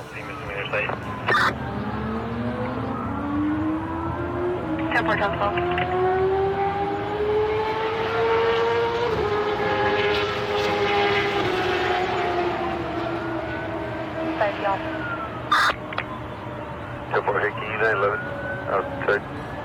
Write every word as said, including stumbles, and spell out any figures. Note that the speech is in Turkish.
Siemens Interstate. ten four twelve. Five y'all. ten four, hey, can you nine eleven? Outside.